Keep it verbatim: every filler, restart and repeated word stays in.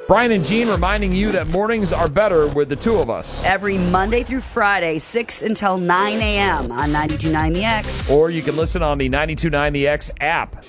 Brian and Gene reminding you that mornings are better with the two of us. Every Monday through Friday, six until nine a.m. on ninety-two point nine The X. Or you can listen on the ninety-two point nine The X app.